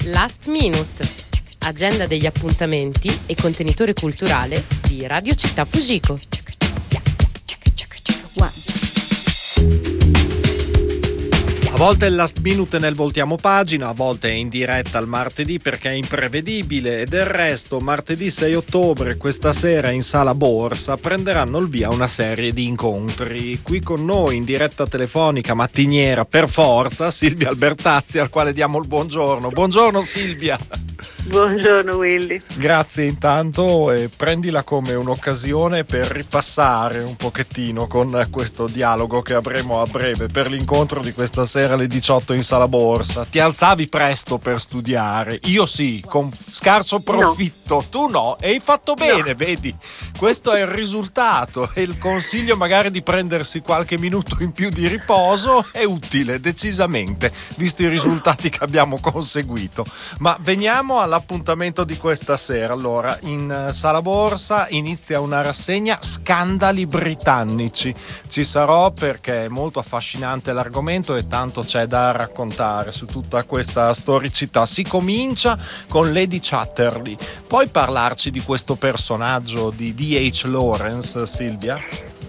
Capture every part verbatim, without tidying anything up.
Last Minute, agenda degli appuntamenti e contenitore culturale di Radio Città Fujiko. A volte è il last minute nel voltiamo pagina, a volte è in diretta al martedì perché è imprevedibile, e del resto martedì sei ottobre questa sera in Sala Borsa prenderanno il via una serie di incontri. Qui con noi in diretta telefonica mattiniera per forza Silvia Albertazzi, al quale diamo il buongiorno. Buongiorno Silvia. Buongiorno Willy. Grazie intanto, e prendila come un'occasione per ripassare un pochettino con questo dialogo che avremo a breve per l'incontro di questa sera alle diciotto in Sala Borsa. Ti alzavi presto per studiare, io sì, con scarso profitto, no. Tu no, e hai fatto bene, no. Vedi, questo è il risultato, e il consiglio magari di prendersi qualche minuto in più di riposo è utile, decisamente, visto i risultati che abbiamo conseguito. Ma veniamo alla appuntamento di questa sera. Allora, in Sala Borsa inizia una rassegna Scandali britannici. Ci sarò perché è molto affascinante l'argomento e tanto c'è da raccontare su tutta questa storicità. Si comincia con Lady Chatterley. Puoi parlarci di questo personaggio di D H Lawrence, Silvia?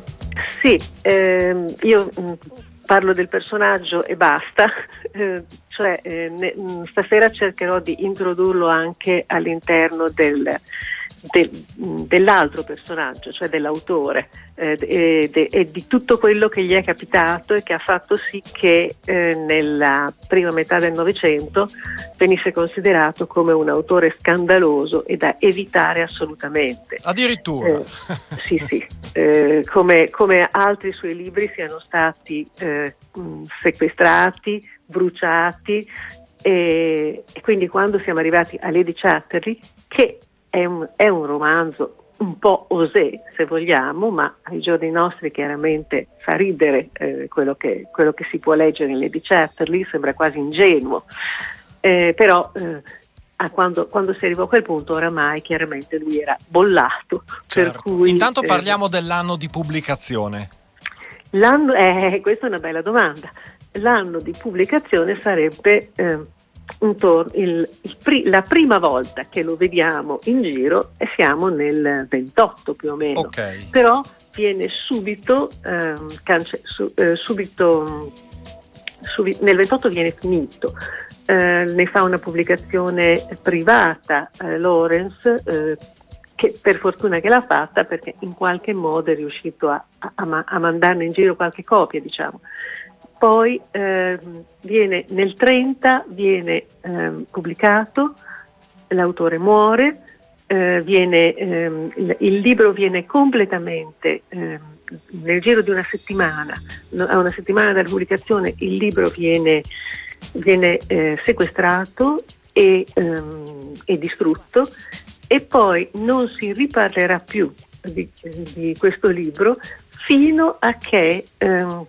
Sì, ehm, io mh, parlo del personaggio e basta. Eh, cioè eh, ne, stasera cercherò di introdurlo anche all'interno del, del, dell'altro personaggio, cioè dell'autore, eh, e, de, e di tutto quello che gli è capitato e che ha fatto sì che eh, nella prima metà del Novecento venisse considerato come un autore scandaloso e da evitare assolutamente. Addirittura? Eh, sì, sì. Eh, come, come altri suoi libri siano stati eh, sequestrati, bruciati, e, e quindi quando siamo arrivati a Lady Chatterley, che è un, è un romanzo un po' osé se vogliamo, ma ai giorni nostri chiaramente fa ridere eh, quello, che, quello che si può leggere in Lady Chatterley, sembra quasi ingenuo, eh, però eh, a quando, quando si arrivò a quel punto oramai chiaramente lui era bollato. Certo. Per cui, intanto parliamo eh, dell'anno di pubblicazione. L'anno, eh, questa è una bella domanda. L'anno di pubblicazione sarebbe eh, intorno, il, il pri, la prima volta che lo vediamo in giro, e siamo nel ventotto più o meno. Okay. Però viene subito, eh, cance, su, eh, subito subi, nel ventotto viene finito. Eh, ne fa una pubblicazione privata eh, Lawrence, eh, che per fortuna che l'ha fatta, perché in qualche modo è riuscito a, a, a mandarne in giro qualche copia, diciamo. Poi eh, viene nel trenta viene eh, pubblicato, l'autore muore, eh, viene, eh, il, il libro viene completamente eh, nel giro di una settimana, a una settimana dalla pubblicazione il libro viene, viene eh, sequestrato e, ehm, e distrutto, e poi non si riparlerà più di, di questo libro fino a che ehm,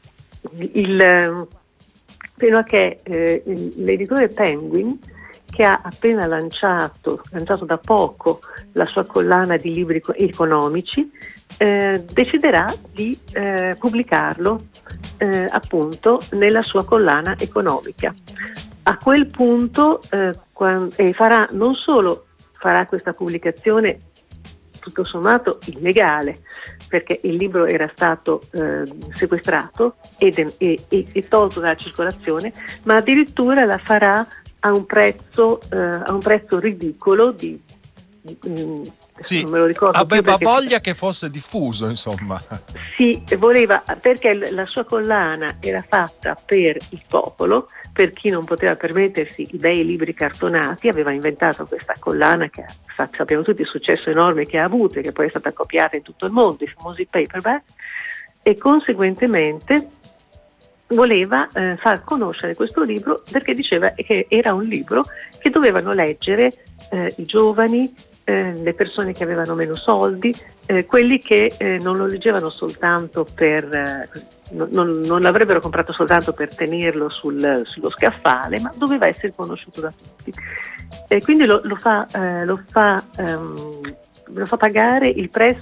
il, fino a che eh, l'editore Penguin, che ha appena lanciato, lanciato da poco la sua collana di libri economici, eh, deciderà di eh, pubblicarlo eh, appunto nella sua collana economica. A quel punto eh, quando, eh, farà non solo farà questa pubblicazione tutto sommato illegale, perché il libro era stato eh, sequestrato ed, e, e, e tolto dalla circolazione, ma addirittura la farà a un prezzo, eh, a un prezzo ridicolo di, di mm, sì, non me lo ricordo, aveva perché, voglia che fosse diffuso, insomma. Sì, voleva, perché la sua collana era fatta per il popolo, per chi non poteva permettersi i bei libri cartonati. Aveva inventato questa collana che ha, sappiamo tutti il successo enorme che ha avuto e che poi è stata copiata in tutto il mondo, i famosi paperback, e conseguentemente voleva eh, far conoscere questo libro, perché diceva che era un libro che dovevano leggere eh, i giovani, eh, le persone che avevano meno soldi, eh, quelli che eh, non lo leggevano soltanto per eh, non, non l'avrebbero comprato soltanto per tenerlo sul, sullo scaffale, ma doveva essere conosciuto da tutti. E quindi lo, lo fa, eh, lo fa, um, lo fa pagare il prezzo